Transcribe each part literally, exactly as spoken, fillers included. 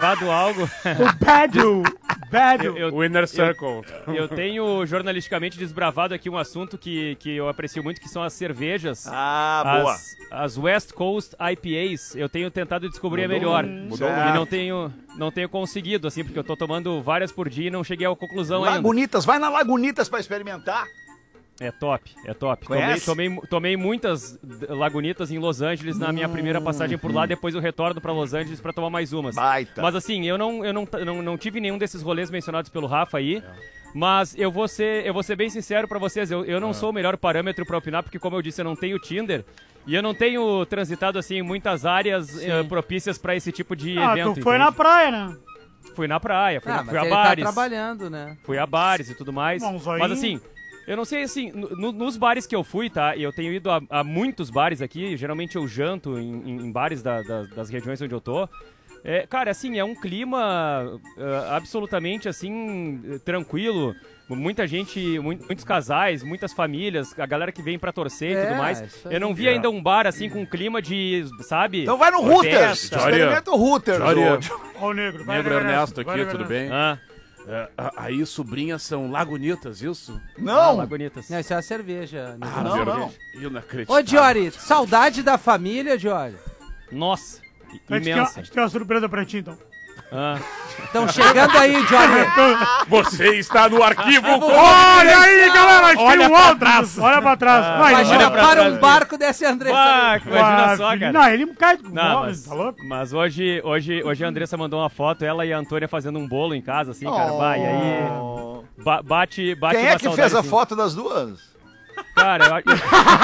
desbravado algo. O Badu! Badu! Eu, eu, O Inner Circle. Eu, eu tenho jornalisticamente desbravado aqui um assunto que, que eu aprecio muito, que são as cervejas. Ah, as, boa. As West Coast I P As. Eu tenho tentado descobrir a Mudou, melhor. mudou E não tenho, não tenho conseguido, assim, porque eu tô tomando várias por dia e não cheguei à conclusão ainda. Lagunitas, vai na Lagunitas pra experimentar. É top, é top. Tomei, Conhece? tomei, tomei muitas Lagunitas em Los Angeles na minha primeira passagem por lá, depois eu retorno pra Los Angeles pra tomar mais umas. Baita. Mas assim, eu não, eu não, não, não tive nenhum desses rolês mencionados pelo Rafa aí. Mas eu vou ser, eu vou ser bem sincero pra vocês, eu, eu não sou o melhor parâmetro pra opinar, porque como eu disse, eu não tenho Tinder. E eu não tenho transitado assim em muitas áreas eh, propícias pra esse tipo de Ah, evento. tu foi entende? na praia, né? Fui na praia, fui, Ah, na, mas fui a ele bares. tá trabalhando, né? Fui a bares e tudo mais. Bom, zoinho. Mas assim, eu não sei assim, no- nos bares que eu fui, tá? E eu tenho ido a, a muitos bares aqui, geralmente eu janto em, em- em bares da- da- das regiões onde eu tô. É, cara, assim, é um clima ah, absolutamente assim, eh, tranquilo. Muita gente, mu- muitos casais, muitas famílias, a galera que vem pra torcer e É, tudo mais. isso aí. Eu não vi ainda um bar assim com um clima de, sabe? Então vai no Hooters. Festa. Experimenta o Hooters. Olha. hoje. Ó o negro. vai, Negro vai, vai, Ernesto vai, aqui, vai, tudo vai. bem? Ah, É, a- aí, sobrinhas são Lagunitas, isso? Não. lá bonitas. Não, isso é a cerveja. né? Ah, não, cerveja. não. Inacreditável. Ô, Diori, saudade da família, Diori? Nossa, A gente, tem, a imensa. gente tem uma surpresa pra ti, então. Ah. Estão chegando aí, Diori. Você está no arquivo. Olha aí, galera! Olha pra trás! Olha pra trás! Ah, Vai, Imagina, olha pra para trás, um barco desse André. Ah, imagina Ah, só, filho, cara. Não, ele cai com Não, bola, mas, tá louco? mas hoje, hoje, hoje a Andressa mandou uma foto, ela e a Antônia fazendo um bolo em casa, assim, cara. Vai, aí. ba- bate, bate Quem uma é que saudade, fez a assim. foto das duas? Cara, eu, eu,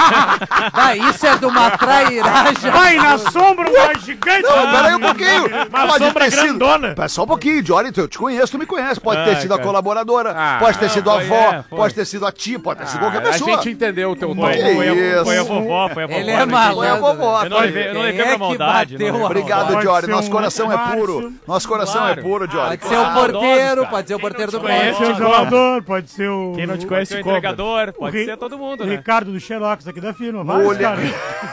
Vai, isso é de uma trairagem. Vai na sombra, uma gigante! Não, peraí um pouquinho. Uma Pode sombra ter sido. grandona. Pera só um pouquinho, Jory, eu te conheço, tu me conhece. Pode ter Ah, sido a cara. colaboradora, Ah, pode ter sido a foi, avó, é, foi. pode ter sido a tia, pode ter sido Ah, qualquer a pessoa. gente entendeu o teu tom. foi, Que foi, a, isso? foi a vovó, foi a vovó. Ele é né? malandro. Foi a vovó. Eu não levei, eu não Quem levei é pra que maldade. bateu não levei a pra Obrigado, Pode Jory. ser Nosso um coração é Márcio. puro. Nosso coração Claro. é puro, Jory. Pode ser o Ah, porteiro, cara. pode ser o porteiro do conhece, Pode ser o prédio. zelador, pode ser o... Quem não te Pode conhece, ser o cobra. entregador, o pode Ri- ser todo mundo, O né? Ricardo do Xerox aqui da firma. Vários Olha. caras.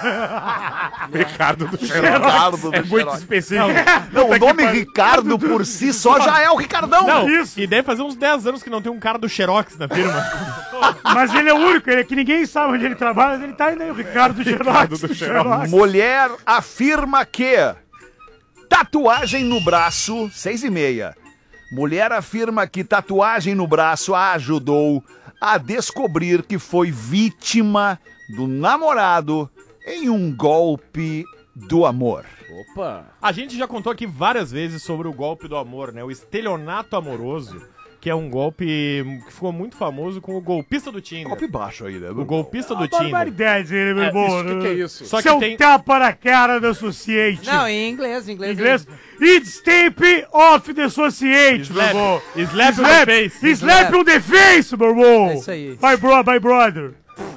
Ricardo do Ricardo do É muito Xerox. específico. Não, o nome Ricardo por si só já é o Ricardão. Não, Isso. e deve fazer uns dez anos que não tem um cara do Xerox na firma. Mas ele é o único, ele é que ninguém sabe onde ele trabalha, mas ele tá aí, né? O Ricardo do Xerox. do do Xerox. Xerox. Mulher afirma que tatuagem no braço, seis e meia. Mulher afirma que tatuagem no braço a ajudou a descobrir que foi vítima do namorado em um golpe do amor. Opa. A gente já contou aqui várias vezes sobre o golpe do amor, né? O estelionato amoroso, que é um golpe que ficou muito famoso com o golpista do Tinder. Golpe baixo aí, né? O golpista do Uma Tinder. barbaridade, ele, meu É, irmão. isso, que que é isso? Só que Seu tem... tapa na cara do associate. Não, em inglês, em inglês. Em inglês. It's tape off the associate, meu irmão. Slap, slap on the face. Slap on the face, meu irmão. É isso aí. My, bro, my brother.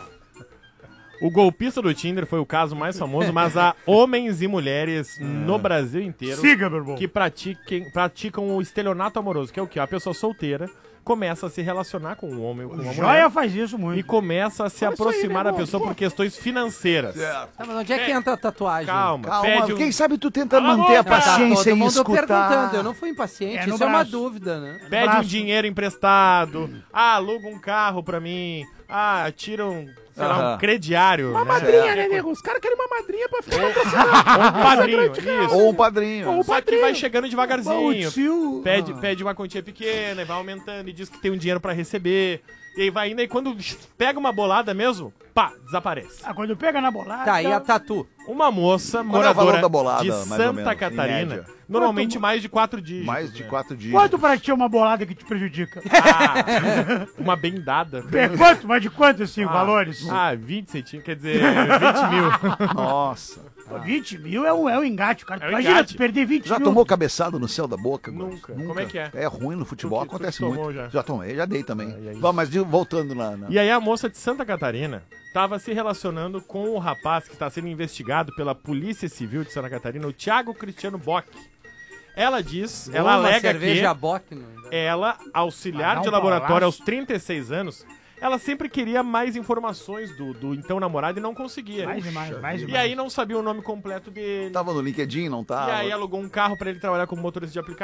O golpista do Tinder foi o caso mais famoso, mas há homens e mulheres no Brasil inteiro Siga, meu irmão. que pratiquem, praticam o estelionato amoroso, que é o que? A pessoa solteira começa a se relacionar com um homem ou com uma Joia mulher faz isso e muito. começa a se aproximar da pessoa por questões financeiras. Tá, mas onde é que entra a tatuagem? Calma, Calma, pede um, quem sabe tu tenta Cala a manter a boca. Tá, paciência todo e mundo escutar. perguntando, eu não fui impaciente, É no isso é uma braço. dúvida, né? pede um braço. dinheiro emprestado, ah, aluga um carro pra mim, ah, tira um, sei lá, um Aham. crediário. Uma Madrinha, né, nego? Os caras querem uma madrinha pra ficar. um padrinho, isso. Ou um padrinho. Só que vai chegando Ô, devagarzinho. tio. Pede, pede uma quantia pequena e vai aumentando e diz que tem um dinheiro pra receber. E aí vai indo, e quando pega uma bolada mesmo, pá, desaparece. Ah, quando pega na bolada... Tá, e a tatu? Uma moça Qual é o valor moradora da bolada, de mais ou Santa menos, em Catarina, média? normalmente mais de quatro dígitos. Mais de né? quatro dias. Quanto pra ti é uma bolada que te prejudica? Ah, uma bem dada. É, quanto? Mas de quanto, assim, Ah, valores? Ah, vinte centímetros, quer dizer, vinte mil. Nossa. Pô, vinte mil é um, é um engate, cara. É um Imagina, engate. tu perder vinte Já mil. tomou cabeçado no céu da boca? Góis? Nunca. Como é que é? É ruim no futebol, Tu que- tu acontece que tomou muito. já. tomei, já dei também. Ai, ai. Vamos, mas de- voltando lá. Na... E aí a moça de Santa Catarina estava se relacionando com o rapaz que está sendo investigado pela Polícia Civil de Santa Catarina, o Thiago Cristiano Bock. Ela diz, ela Uma alega cerveja que Bock, não. ela, auxiliar Vai dar de um laboratório balaço. aos trinta e seis anos, ela sempre queria mais informações do, do então namorado e não conseguia. Mais demais, mais E demais. aí não sabia o nome completo dele. Tava no LinkedIn, não E tava? aí alugou um carro para ele trabalhar como motorista de aplicativo.